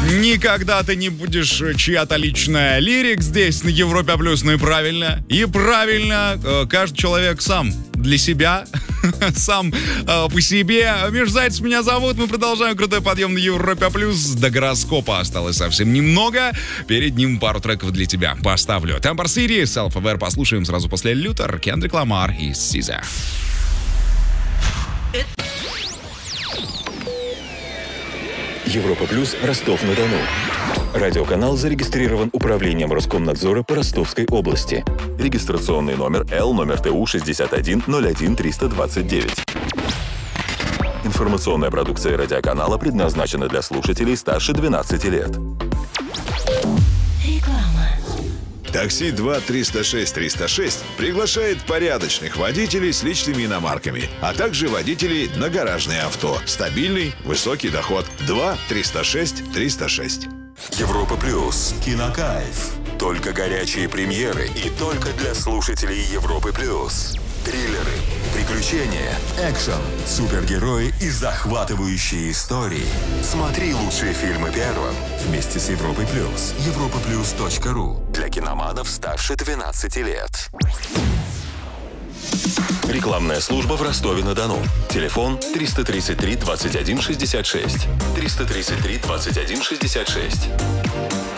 Никогда ты не будешь чья-то личная лирик здесь на Европе Плюс, ну и правильно. И правильно, каждый человек сам для себя, сам по себе. Миш Зайцев меня зовут, мы продолжаем крутой подъем на Европе Плюс. До гороскопа осталось совсем немного, перед ним пару треков для тебя поставлю. Temper City, Self-Aware послушаем сразу после Лютер, Кендрик Ламар и SZA. Европа Плюс, Ростов-на-Дону. Радиоканал зарегистрирован Управлением Роскомнадзора по Ростовской области. Регистрационный номер Л, номер ТУ 6101329. Информационная продукция радиоканала предназначена для слушателей старше 12 лет. Такси 2-306-306 приглашает порядочных водителей с личными иномарками, а также водителей на гаражные авто. Стабильный, высокий доход. 2-306-306. Европа Плюс. Кинокайф. Только горячие премьеры и только для слушателей Европы Плюс. Триллеры, приключения, экшен, супергерои и захватывающие истории. Смотри лучшие фильмы первым вместе с Европой Плюс. europaplus.ru. Для киноманов старше 12 лет. Рекламная служба в Ростове-на-Дону. Телефон 333 21 66. 333 21 66.